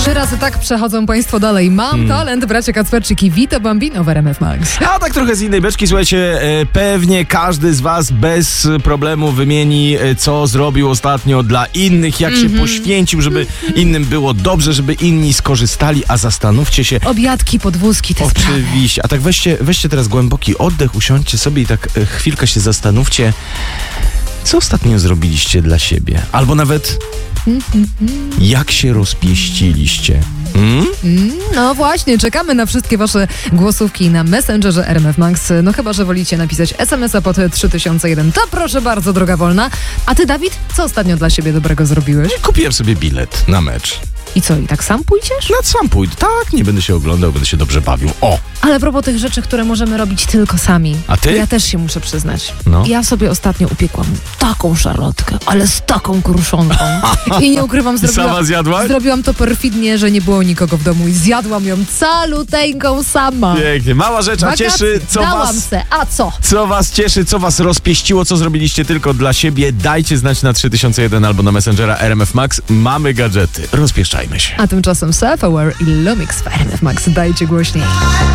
3 razy tak przechodzą państwo dalej. Mam talent, bracia Kacperczyk i Vito Bambino w RMF Max. A tak trochę z innej beczki, słuchajcie, pewnie każdy z was bez problemu wymieni, co zrobił ostatnio dla innych, jak się poświęcił, żeby innym było dobrze, żeby inni skorzystali, a zastanówcie się. Obiadki, podwózki, te sprawy. Oczywiście, a tak weźcie teraz głęboki oddech, usiądźcie sobie i tak chwilkę się zastanówcie, co ostatnio zrobiliście dla siebie, albo nawet jak się rozpieściliście. No właśnie, czekamy na wszystkie wasze głosówki na Messengerze RMF Max. No chyba, że wolicie napisać SMS-a pod 3001. To proszę bardzo, droga wolna. A ty, Dawid, co ostatnio dla siebie dobrego zrobiłeś? Kupiłem sobie bilet na mecz. I co, i tak sam pójdziesz? No sam pójdę, tak, nie będę się oglądał, będę się dobrze bawił. O! Ale a propos tych rzeczy, które możemy robić tylko sami. A ty? Ja też się muszę przyznać. No. Ja sobie ostatnio upiekłam taką szarlotkę, ale z taką kruszonką. I nie ukrywam, Sama zjadłaś? Zrobiłam to perfidnie, że nie było nikogo w domu i zjadłam ją caluteńką sama. Pięknie, mała rzecz, a Wakacje cieszy, dałam se, a co? co was cieszy, co was rozpieściło, co zrobiliście tylko dla siebie. Dajcie znać na 3001 albo na Messengera RMF Max. Mamy gadżety, rozpieszczajmy się. A tymczasem Self-Aware i Lumix w RMF Max. Dajcie głośniej.